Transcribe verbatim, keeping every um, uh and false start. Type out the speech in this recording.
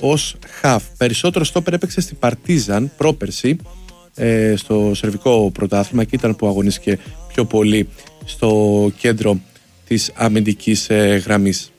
ως χαφ. Περισσότερο στόπερ έπαιξε στην Παρτίζαν πρόπερση ε, στο σερβικό πρωτάθλημα και ήταν που αγωνίστηκε πιο πολύ στο κέντρο της αμυντικής ε, γραμμής.